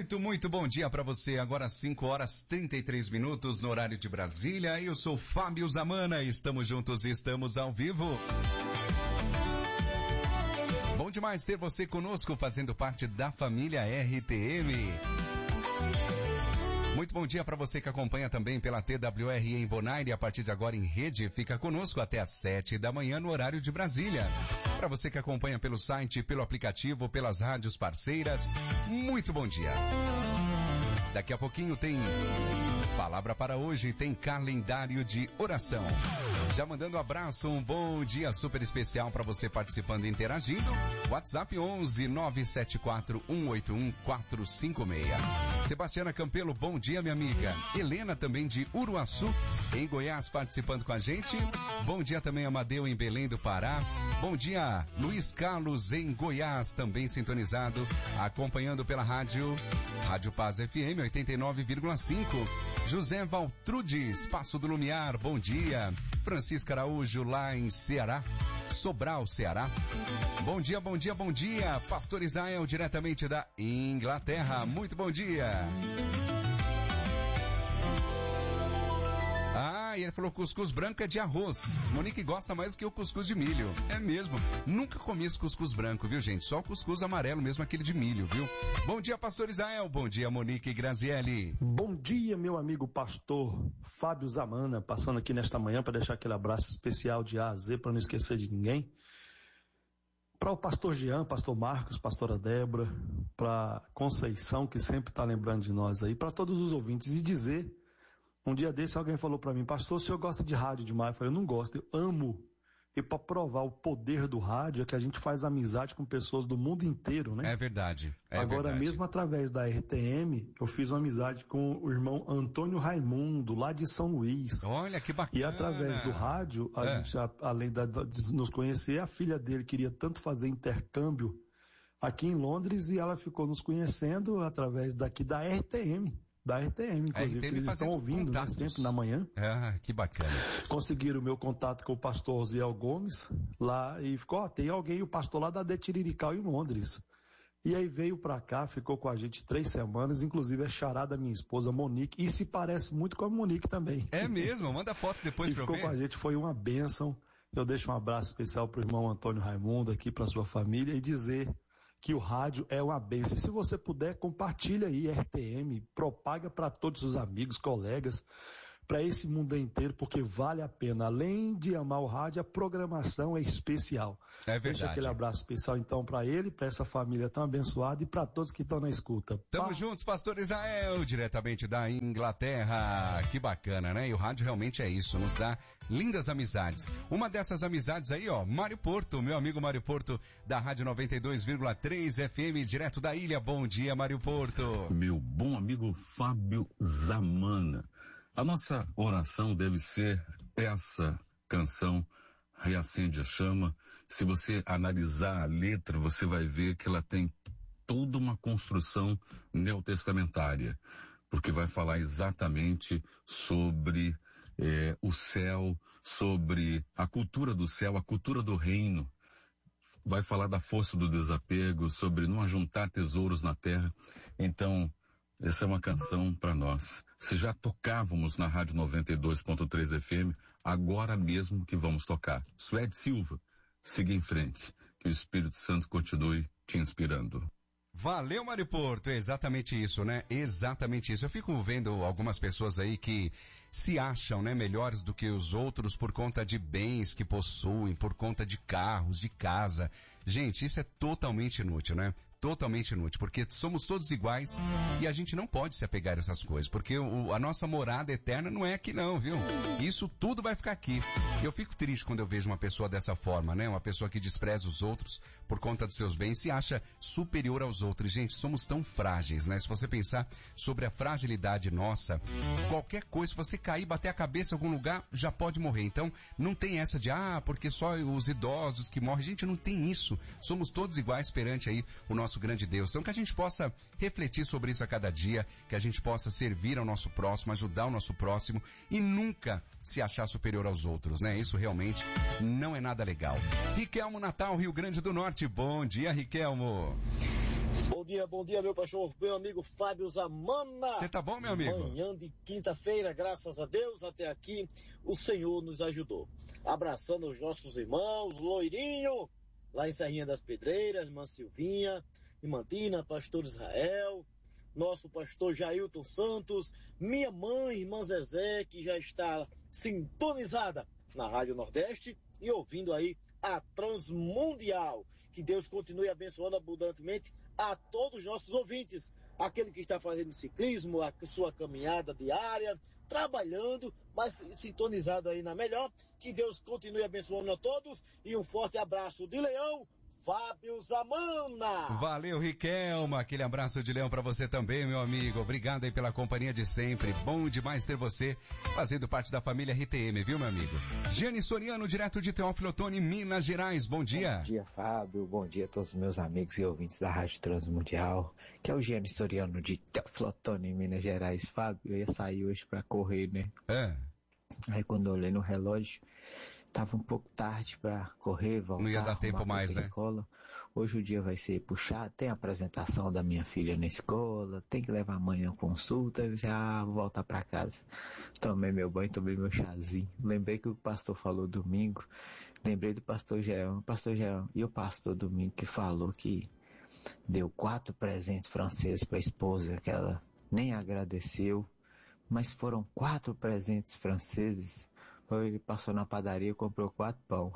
Muito bom dia para você. Agora 5h33 no horário de Brasília. Eu sou Fábio Zamana. Estamos juntos e estamos ao vivo. Bom demais ter você conosco, fazendo parte da família RTM. Muito bom dia para você que acompanha também pela TWR em Bonaire, a partir de agora em rede, fica conosco até às 7 da manhã no horário de Brasília. Para você que acompanha pelo site, pelo aplicativo, pelas rádios parceiras, muito bom dia. Daqui a pouquinho tem palavra para hoje, tem calendário de oração. Já mandando um abraço, um bom dia super especial para você participando e interagindo. WhatsApp 11 974 181 456. Sebastiana Campelo, bom dia, minha amiga. Helena também de Uruaçu, em Goiás, participando com a gente. Bom dia também Amadeu em Belém do Pará. Bom dia Luiz Carlos em Goiás, também sintonizado, acompanhando pela Rádio Paz FM 89,5. José Valtrudes, Passo do Lumiar, bom dia. Francisca Araújo lá em Ceará, Sobral, Ceará. Bom dia. Pastor Israel, diretamente da Inglaterra. Muito bom dia. E ele falou cuscuz branco é de arroz. Monique gosta mais do que o cuscuz de milho. É mesmo. Nunca comi esse cuscuz branco, viu, gente? Só o cuscuz amarelo mesmo, aquele de milho, viu? Bom dia, pastor Israel. Bom dia, Monique e Graziele. Bom dia, meu amigo pastor Fábio Zamana, passando aqui nesta manhã para deixar aquele abraço especial de A a Z, para não esquecer de ninguém. Para o pastor Jean, pastor Marcos, pastora Débora, para Conceição, que sempre está lembrando de nós aí, para todos os ouvintes, e dizer... Um dia desse alguém falou para mim, pastor, o senhor gosta de rádio demais? Eu falei, eu não gosto, eu amo. E para provar o poder do rádio é que a gente faz amizade com pessoas do mundo inteiro, né? É verdade. Agora, mesmo através da RTM, eu fiz uma amizade com o irmão Antônio Raimundo, lá de São Luís. Olha, que bacana. E através do rádio, a gente, além de nos conhecer, a filha dele queria tanto fazer intercâmbio aqui em Londres e ela ficou nos conhecendo através daqui da RTM. Inclusive, eles estão ouvindo, né, sempre na manhã. Que bacana. Conseguiram o meu contato com o pastor Osiel Gomes, lá, e ficou, tem alguém, o pastor lá da De Tirirical em Londres. E aí veio pra cá, ficou com a gente 3 semanas, inclusive é xará da minha esposa, Monique, e se parece muito com a Monique também. É mesmo? Manda foto depois pra eu ver. Ficou com a gente, foi uma bênção. Eu deixo um abraço especial pro irmão Antônio Raimundo aqui, pra sua família, e dizer... que o rádio é uma bênção. Se você puder, compartilha aí RTM, propaga para todos os amigos, colegas, para esse mundo inteiro, porque vale a pena. Além de amar o rádio, a programação é especial. É verdade. Deixa aquele abraço especial então para ele, para essa família tão abençoada e para todos que estão na escuta. Tamo juntos, pastor Israel, diretamente da Inglaterra. Que bacana, né? E o rádio realmente é isso, nos dá lindas amizades. Uma dessas amizades aí, Mário Porto, meu amigo Mário Porto, da Rádio 92,3 FM, direto da ilha. Bom dia, Mário Porto. Meu bom amigo Fábio Zamana. A nossa oração deve ser essa canção, Reacende a Chama. Se você analisar a letra, você vai ver que ela tem toda uma construção neotestamentária, porque vai falar exatamente sobre o céu, sobre a cultura do céu, a cultura do reino. Vai falar da força do desapego, sobre não ajuntar tesouros na terra. Então, essa é uma canção para nós. Se já tocávamos na Rádio 92.3 FM, agora mesmo que vamos tocar. Suede Silva, siga em frente. Que o Espírito Santo continue te inspirando. Valeu, Mário Porto, é exatamente isso, né? Exatamente isso. Eu fico vendo algumas pessoas aí que se acham, né, melhores do que os outros por conta de bens que possuem, por conta de carros, de casa. Gente, isso é totalmente inútil, né? Totalmente inútil, porque somos todos iguais e a gente não pode se apegar a essas coisas, porque a nossa morada eterna não é aqui não, viu? Isso tudo vai ficar aqui. Eu fico triste quando eu vejo uma pessoa dessa forma, né? Uma pessoa que despreza os outros por conta dos seus bens, se acha superior aos outros. Gente, somos tão frágeis, né? Se você pensar sobre a fragilidade nossa, qualquer coisa, se você cair, bater a cabeça em algum lugar, já pode morrer. Então, não tem essa de, porque só os idosos que morrem. Gente, não tem isso. Somos todos iguais perante aí o nosso grande Deus. Então que a gente possa refletir sobre isso a cada dia, que a gente possa servir ao nosso próximo, ajudar o nosso próximo e nunca se achar superior aos outros, né? Isso realmente não é nada legal. Riquelmo, Natal, Rio Grande do Norte. Bom dia, Riquelmo. Bom dia, meu pastor, meu amigo Fábio Zamana. Você tá bom, meu amigo? Manhã de quinta-feira, graças a Deus, até aqui o Senhor nos ajudou. Abraçando os nossos irmãos, Loirinho, lá em Serrinha das Pedreiras, irmã Silvinha, irmã Tina, pastor Israel, nosso pastor Jailton Santos, minha mãe, irmã Zezé, que já está sintonizada na Rádio Nordeste e ouvindo aí a Transmundial. Que Deus continue abençoando abundantemente a todos os nossos ouvintes, aquele que está fazendo ciclismo, a sua caminhada diária, trabalhando, mas sintonizado aí na melhor. Que Deus continue abençoando a todos e um forte abraço de Leão, Fábio Zamana. Valeu, Riquelma. Aquele abraço de leão pra você também, meu amigo. Obrigado aí pela companhia de sempre. Bom demais ter você fazendo parte da família RTM, viu, meu amigo? Gianni Soriano, direto de Teófilo Otoni, Minas Gerais. Bom dia. Bom dia, Fábio. Bom dia a todos os meus amigos e ouvintes da Rádio Transmundial. Que é o Gianni Soriano de Teófilo Otoni, Minas Gerais. Fábio, eu ia sair hoje pra correr, né? Aí quando eu olhei no relógio, tava um pouco tarde pra correr, voltar. Não ia dar tempo mais, né? Escola. Hoje o dia vai ser puxado, tem a apresentação da minha filha na escola, tem que levar a mãe a consulta, eu já vou voltar pra casa. Tomei meu banho, tomei meu chazinho. Lembrei que o pastor falou domingo, lembrei do pastor Jean, e o pastor domingo que falou que deu 4 presentes franceses pra esposa, que ela nem agradeceu, mas foram 4 presentes franceses. Ele passou na padaria e comprou 4 pão.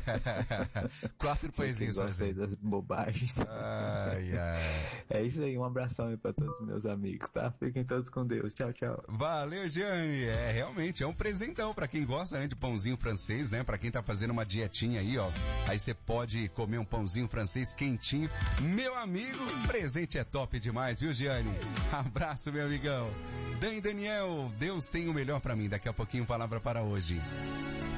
4 pãezinhos. Gostei das bobagens. Ai, ai. É isso aí, um abração aí pra todos os meus amigos, tá? Fiquem todos com Deus. Tchau, tchau. Valeu, Gianni. Realmente, é um presentão pra quem gosta, né, de pãozinho francês, né? Pra quem tá fazendo uma dietinha aí, ó. Aí você pode comer um pãozinho francês quentinho. Meu amigo, presente é top demais, viu, Gianni? Abraço, meu amigão. Dan e Daniel, Deus tem o melhor pra mim. Daqui a pouquinho, palavra para hoje.